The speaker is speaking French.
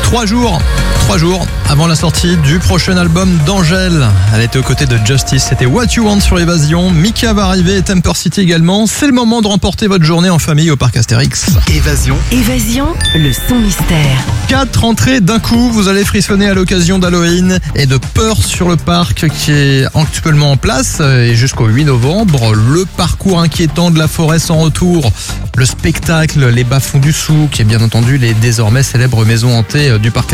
3 jours avant la sortie du prochain album d'Angèle. Elle était aux côtés de Justice, c'était What You Want sur Évasion. Mika va arriver et Temper City également. C'est le moment de remporter votre journée en famille au parc Astérix. Évasion, le son mystère. 4 entrées d'un coup, vous allez frissonner à l'occasion d'Halloween et de Peur sur le parc qui est actuellement en place et jusqu'au 8 novembre. Le parcours inquiétant de la forêt sans retour, le spectacle Les Bas-fonds du Souk et bien entendu les désormais célèbres maisons hantées du parc